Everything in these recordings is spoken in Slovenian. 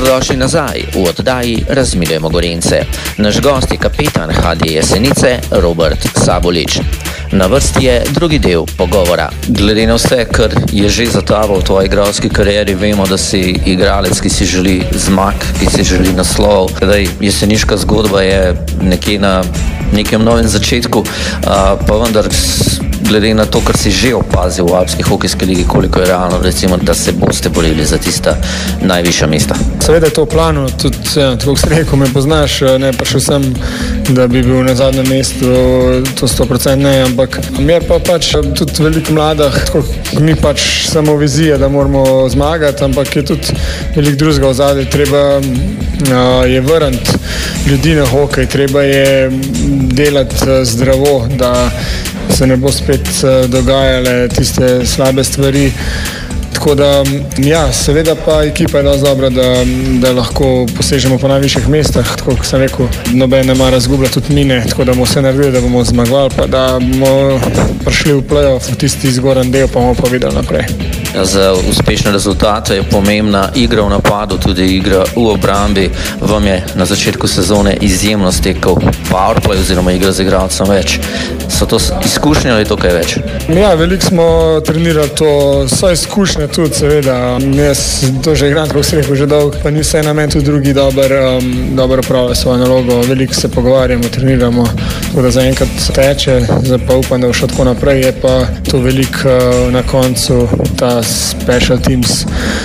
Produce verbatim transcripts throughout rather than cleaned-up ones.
Dobrodošli nazaj v oddaji Razmigajmo Gorenjce. Naš gost je kapetan H D Jesenice Robert Sabolič. Na vrsti je drugi del pogovora. Glede na vse, kar je že zataval v tvoji igralski karieri, vemo, da si igralec, ki si želi zmag, ki si želi naslov. Zdaj, jeseniška zgodba je nekje na nekem novem začetku, pa vendar glede na to, kar si že opazil v Alpski hokejski ligi, koliko je realno, recimo, da se boste borili za tista najvišja mesta? Seveda je to v planu, tudi, ja, tako si rekel, me poznaš, ne prišel sem, da bi bil na zadnjem mestu, to sto procentov ne, ampak mi je pa pač tudi veliko mladih, tako ni pač samo vizija, da moramo zmagati, ampak je tudi veliko drugega ozadja, treba uh, je vrniti ljudi na hokej, treba je delati zdravo, da se ne bo spet dogajale tiste slabe stvari. Tako da, ja, seveda pa ekipa je dosti dobra, da, da lahko posežemo po najvišjih mestah, tako kot sem rekel, noben ne mara zgubljati tudi mine, tako da bomo vse naredili, da bomo zmagovali, pa da bomo prišli v play-off, v tisti zgoren del, pa bomo pa videli naprej. Za uspešne rezultate je pomembna igra v napadu, tudi igra v obrambi. Vam je na začetku sezone izjemno stekel powerplay oziroma igra z igralcem več. So to izkušnje ali to kaj več? Ja, veliko smo trenirali to, so izkušnje tudi, seveda. Jaz to že igram, kako si rekel, že dolgo, pa ni vse na meni tudi drugi dober, um, dobro pravijo svojo nalogo. Veliko se pogovarjamo, treniramo, tako da zaenkrat teče, zdaj pa upam, da bo šlo tako naprej, je pa to veliko uh, na koncu ta special teams,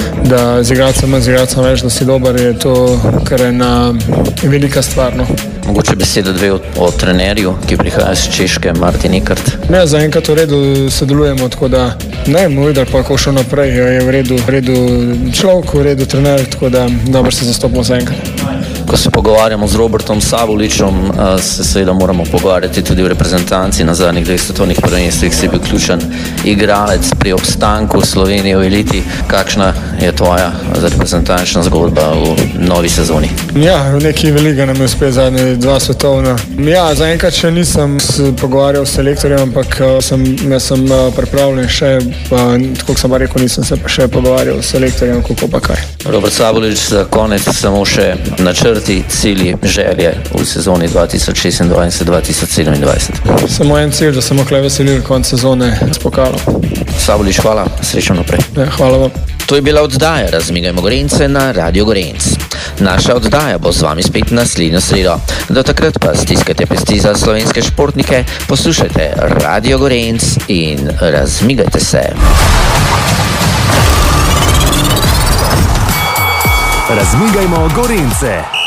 da z igralcem manj, z igralcem več, da si dober, je to kar je ena velika stvar. No. Mogoče beseda dve o, o trenerju, ki prihaja iz Češke, Martin Ikert. Ne, zaenkrat v redu sodelujemo, tako da ne bomo videli, pa kako šlo naprej, je v redu, v redu človek, v redu trener, tako da dobro se zastopimo zaenkrat. Ko se pogovarjamo z Robertom Saboličem, se seveda moramo pogovarjati tudi v reprezentanci. Na zadnjih dveh svetovnih prvenstvih si bil ključen igralec pri obstanku Slovenije v eliti. Kakšna je tvoja reprezentančna zgodba v novi sezoni? Ja, v neki velika nam je uspel zadnje dva svetovna. Ja, zaenkrat še nisem se pogovarjal s selektorjem, ampak sem, jaz sem pripravljen še, pa, tako sem pa rekel, nisem se pa še pogovarjal s selektorjem, kako pa kaj. Robert Sabolič, za konec samo še načrti, cilji, želje v sezoni dva tisoč šestindvajset dva tisoč sedemindvajset. Samo en cilj, da smo kle veselili konc sezone s pokalom. Sabolič, hvala, srečno naprej. Ja, hvala vam. To je bila oddaja Razmigajmo Gorenjce na Radio Gorenc. Naša oddaja bo z vami spet naslednjo sredo. Do takrat pa stiskajte pesti za slovenske športnike, poslušajte Radio Gorenc in razmigajte se. Razmigajmo Gorenjce.